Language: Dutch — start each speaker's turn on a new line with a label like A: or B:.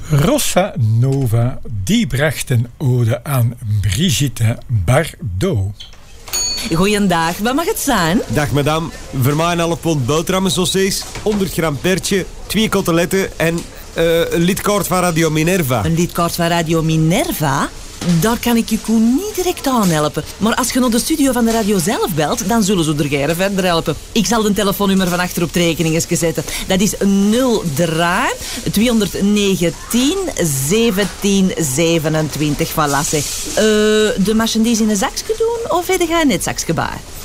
A: Rossa Nova, die bracht een ode aan Brigitte Bardot.
B: Goeiedag, wat mag het zijn?
C: Dag madame, voor mij een half pond boterhammensausjes, 100 gram pertje, 2 koteletten en een lidkaart van Radio Minerva.
B: Een lidkaart van Radio Minerva? Daar kan ik je koe niet direct aan helpen. Maar als je naar de studio van de radio zelf belt, dan zullen ze er gerne verder helpen. Ik zal de telefoonnummer van achter op het rekeningsje zetten. Dat is 03 219 1727. Voilà, zeg. De marchandise in een zakje doen of heb je net zakje bij?